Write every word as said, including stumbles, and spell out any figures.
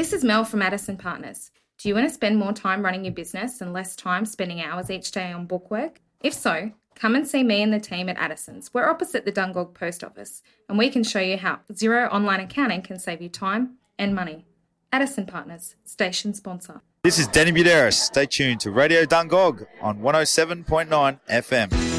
This is Mel from Addison Partners. Do you want to spend more time running your business and less time spending hours each day on bookwork? If so, come and see me and the team at Addison's. We're opposite the Dungog Post Office, and we can show you how Xero online accounting can save you time and money. Addison Partners, station sponsor. This is Danny Buderis. Stay tuned to Radio Dungog on one oh seven point nine F M.